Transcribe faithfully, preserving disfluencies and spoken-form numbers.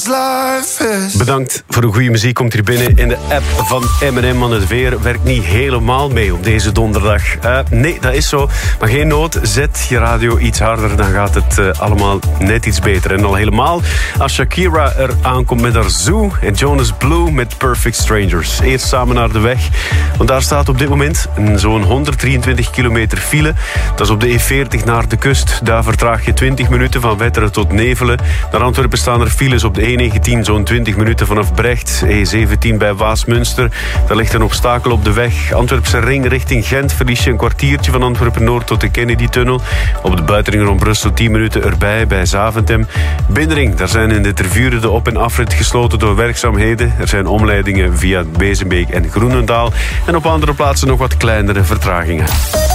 Bedankt voor de goede muziek. Komt hier binnen in de app van M en M. Want het weer werkt niet helemaal mee op deze donderdag. Uh, nee, dat is zo. Maar geen nood. Zet je radio iets harder. Dan gaat het uh, allemaal net iets beter. En al helemaal als Shakira er aankomt met haar Zoo. En Jonas Blue met Perfect Strangers. Eerst samen naar de weg. Want daar staat op dit moment zo'n honderddrieëntwintig kilometer file. Dat is op de E veertig naar de kust. Daar vertraag je twintig minuten van Wetteren tot Nevelen. Naar Antwerpen staan er files op de E negentien, zo'n twintig minuten vanaf Brecht. E zeventien bij Waasmunster. Daar ligt een obstakel op de weg. Antwerpse ring richting Gent verlies je een kwartiertje van Antwerpen-Noord tot de Kennedy-tunnel. Op de buitenring rond Brussel tien minuten erbij bij Zaventem. Binnenring, daar zijn in de Tervuren de op- en afrit gesloten door werkzaamheden. Er zijn omleidingen via Wezenbeek en Groenendaal. En op andere plaatsen nog wat kleinere vertragingen.